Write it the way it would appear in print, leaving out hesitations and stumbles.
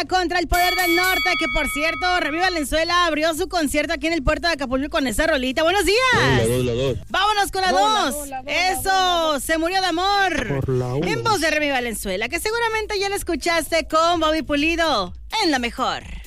contra el Poder del Norte, que por cierto, Remy Valenzuela abrió su concierto aquí en el puerto de Acapulco con esa rolita. ¡Buenos días! La dos. Vámonos con la 2. Eso, se murió de amor. Por la uno. En voz de Remy Valenzuela, que seguramente ya la escuchaste con Bobby Pulido en La Mejor.